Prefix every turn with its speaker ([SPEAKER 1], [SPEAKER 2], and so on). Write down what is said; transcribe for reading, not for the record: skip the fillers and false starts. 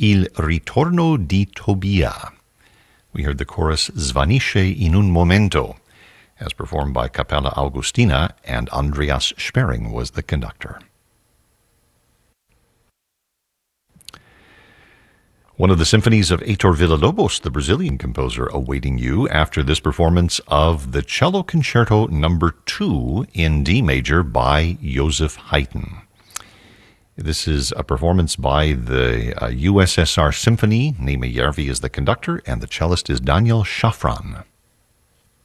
[SPEAKER 1] Il ritorno di Tobia. We heard the chorus Svanisce in un momento, as performed by Capella Augustina, and Andreas Sperring was the conductor. One of the symphonies of Heitor Villa-Lobos, the Brazilian composer, awaiting you after this performance of the Cello Concerto No. 2 in D major by Joseph Haydn. This is a performance by the USSR Symphony. Nima Järvi is the conductor, and the cellist is Daniel Shafran.